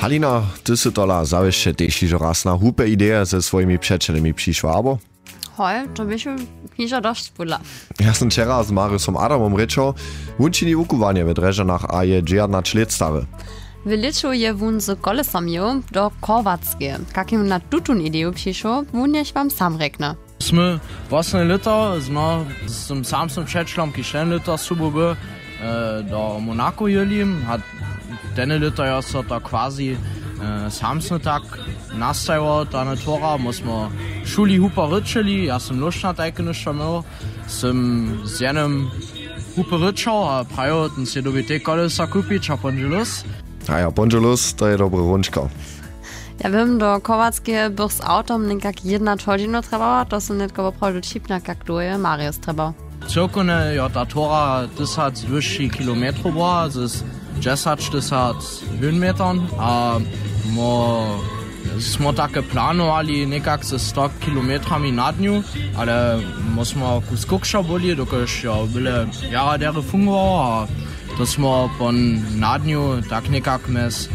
Halina, ty si tola zawieszcze też iżo raz na hupę ideę ze swoimi przyjacielami przyszła, abo? Hoj, to byś już dość spudla. Ja sam wczera z Mariusom Adamom ryczał, wunčili wukuwanie w Dreżanach a je 19 lat stary. Wyliczył je wun z kolesami do Korwackie. Kakim na tutun ideę przyszło, wun jeś wam sam rekna. Sme vlastne lito, som sám som přečlom, ki šlen lito subo byl do Monaco jeli. A denne lito ja so to quasi sám som tak nastavil, ta natura, musmo šuli hupa ryczeli, ja som lušna tajke ništa mil, som s jenem hupa ryczał, a prajo ten si dobi te kolesa kupić, a ponželus. A ja, ponželus, to je dobry runčka. Ja bym do Korwackie bych z autom nekak 1 godzina trebała, to są netko naprawdę cipna, jak tu je Marius trebał. Cirkone, ja, ta tora 10 kilometrów była, z 10 Höhenmetern, a smo takie planowali nekak ze 100 kilometrami na dniu, ale musmo kuskukša byli, dokoż ja byle jara dere fungowało, a to smo po na dniu tak nekak mes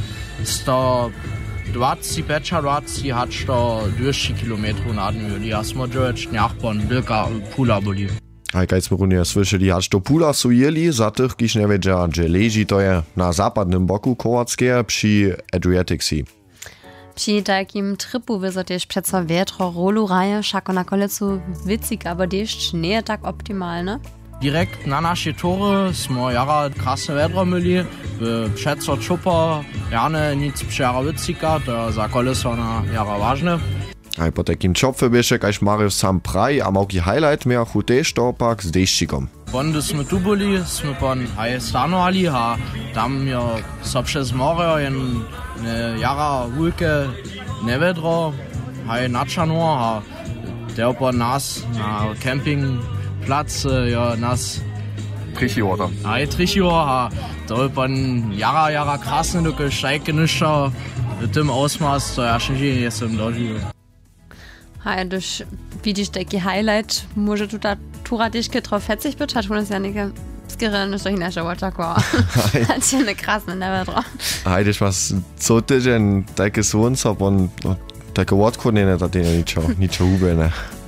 125 hač to 200 kilometrów na dniu, ja smo džoveč njahpon velika pula byli. A jak smo runie słyszeli, hač do pula su jeli, za tych, kiż nie wiedzia, gdzie leży, to je na zapadnym boku Korwackie przy Adriatic Sea. Przy takim tripu wyzo też przeco wietro rolu raje, szako na kolecu wycik, aber deszcz nie je tak optimalne. Direkt na naše tory smo jara krasne vedro myli, přeco čupa, jane nic přejara vycika, to je za koleso na jara vážne. A po takim čopfe bieše, kaž Marius sam praj, a małki highlight miał hutež to pak z deščikom. Bondy sme tu byli, sme pon aj stanovali, a tam je so přes more jen jara hulke nevedro, aj načano, a der po nas na campingplatz ja nas Trichiwater. aj trichiło, a to je pon jara krasne, doke šajke ništa w tym ausmaß, to ja še jesem doživel. Hej, když vidíš taki highlight, może tu ta tura dyszkę trochę fetzig być, hat uns ja nicht skieren, ist doch nicht so tako. Hat ja eine krasne nevedro. Hej, když was co tydzień takie słońce, on takie łatwo nie da, niczego hubene.